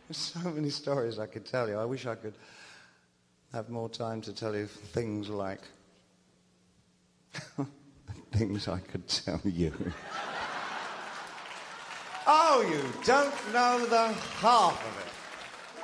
There's so many stories I could tell you. I wish I could have more time to tell you things like... things I could tell you. Oh, you don't know the half of it.